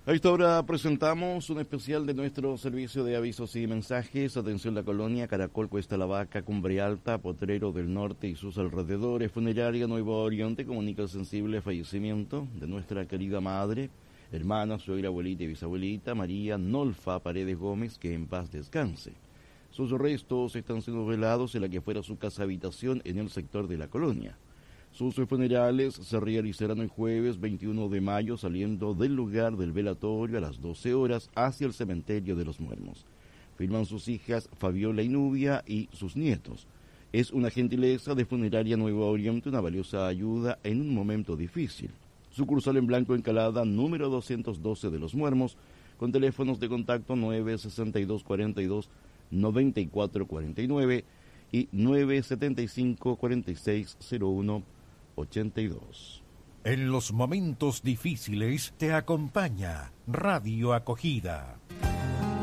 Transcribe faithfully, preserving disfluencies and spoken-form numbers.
A esta hora presentamos un especial de nuestro servicio de avisos y mensajes. Atención, la colonia Caracol, Cuesta La Vaca, Cumbre Alta, Potrero del Norte y sus alrededores. Funeraria Nuevo Oriente comunica el sensible fallecimiento de nuestra querida madre, hermana, suegra, abuelita y bisabuelita, María Nolfa Paredes Gómez, que en paz descanse. Sus restos están siendo velados en la que fuera su casa habitación en el sector de la colonia. Sus funerales se realizarán el jueves veintiuno de mayo, saliendo del lugar del velatorio a las doce horas hacia el cementerio de los Muermos. Firman sus hijas Fabiola y Nubia y sus nietos. Es una gentileza de Funeraria Nuevo Oriente, una valiosa ayuda en un momento difícil. Sucursal en Blanco Encalada, número doscientos doce de los Muermos, con teléfonos de contacto nueve sesenta y dos cuarenta y dos noventa y cuatro cuarenta y nueve y nueve setenta y cinco cuarenta y seis cero uno ochenta y dos. En los momentos difíciles te acompaña Radio Acogida.